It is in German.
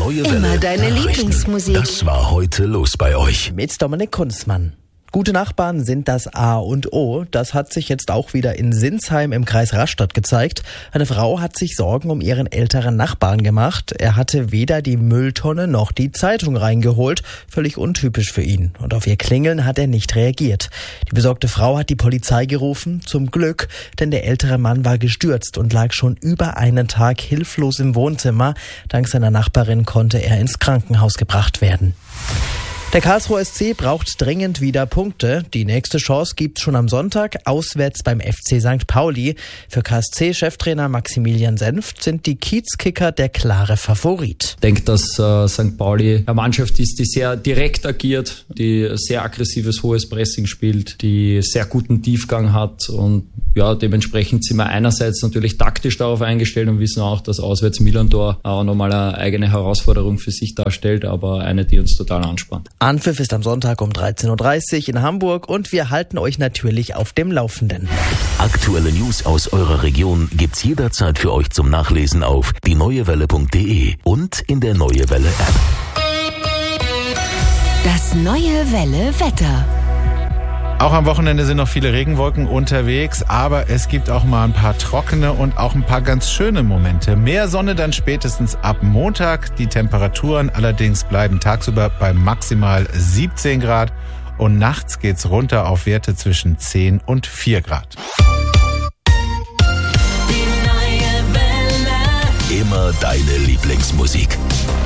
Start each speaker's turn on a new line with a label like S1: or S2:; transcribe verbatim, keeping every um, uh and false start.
S1: neue Welle.
S2: Immer deine
S1: nachrichten.
S2: Lieblingsmusik.
S1: Das war heute los bei euch.
S3: Mit Dominik Kunzmann. Gute Nachbarn sind das A und O. Das hat sich jetzt auch wieder in Sinsheim im Kreis Rastatt gezeigt. Eine Frau hat sich Sorgen um ihren älteren Nachbarn gemacht. Er hatte weder die Mülltonne noch die Zeitung reingeholt. Völlig untypisch für ihn. Und auf ihr Klingeln hat er nicht reagiert. Die besorgte Frau hat die Polizei gerufen. Zum Glück, denn der ältere Mann war gestürzt und lag schon über einen Tag hilflos im Wohnzimmer. Dank seiner Nachbarin konnte er ins Krankenhaus gebracht werden. Der Karlsruher S C braucht dringend wieder Punkte. Die nächste Chance gibt's schon am Sonntag, auswärts beim F C Sankt Pauli. Für K S C-Cheftrainer Maximilian Senft sind die Kiezkicker der klare Favorit.
S4: Ich denke, dass äh, Sankt Pauli eine Mannschaft ist, die sehr direkt agiert, die sehr aggressives, hohes Pressing spielt, die sehr guten Tiefgang hat und ja, dementsprechend sind wir einerseits natürlich taktisch darauf eingestellt und wissen auch, dass auswärts Millantor auch nochmal eine eigene Herausforderung für sich darstellt, aber eine, die uns total anspannt.
S3: Anpfiff ist am Sonntag um dreizehn Uhr dreißig in Hamburg und wir halten euch natürlich auf dem Laufenden.
S1: Aktuelle News aus eurer Region gibt's jederzeit für euch zum Nachlesen auf die neue welle punkt de und in der Neue Welle App.
S2: Das Neue Welle Wetter.
S5: Auch am Wochenende sind noch viele Regenwolken unterwegs, aber es gibt auch mal ein paar trockene und auch ein paar ganz schöne Momente. Mehr Sonne dann spätestens ab Montag. Die Temperaturen allerdings bleiben tagsüber bei maximal siebzehn Grad und nachts geht's runter auf Werte zwischen zehn und vier Grad.
S1: Immer deine Lieblingsmusik.